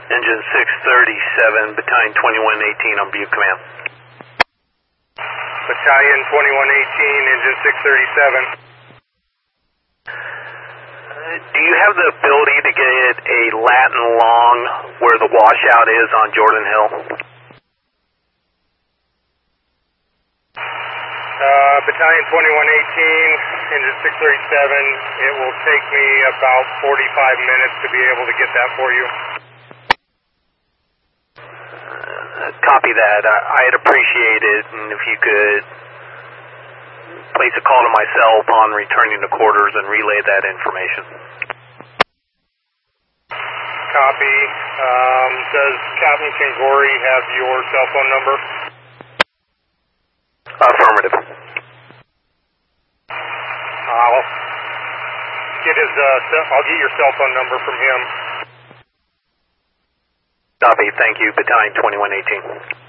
Engine 637, Battalion 2118 on Butte Command. Battalion 2118, Engine 637. Do you have the ability to get a Latin long where the washout is on Jordan Hill? Battalion 2118, Engine 637, it will take me about 45 minutes to be able to get that for you. Copy that. I'd appreciate it, and if you could place a call to my cell upon returning to quarters and relay that information. Copy. Does Captain Kangori have your cell phone number? Affirmative. I'll get your cell phone number from him. Copy. Thank you, Battalion 2118.